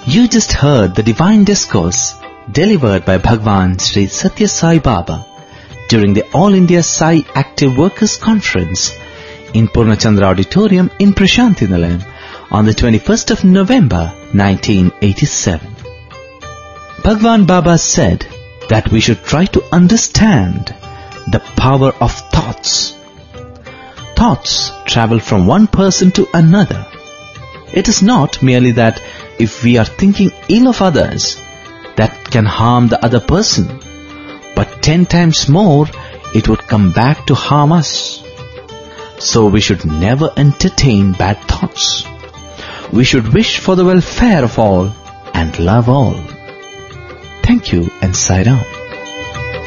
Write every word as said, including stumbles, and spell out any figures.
You just heard the divine discourse delivered by Bhagwan Sri Satya Sai Baba during the All India Sai Active Workers Conference in Purnachandra Auditorium in Prashanthi Nilayam on the twenty-first of November nineteen eighty-seven. Bhagwan Baba said that we should try to understand the power of thoughts. Thoughts travel from one person to another. It is not merely that if we are thinking ill of others, that can harm the other person, but ten times more it would come back to harm us. So we should never entertain bad thoughts. We should wish for the welfare of all and love all. Thank you and Sai Ram.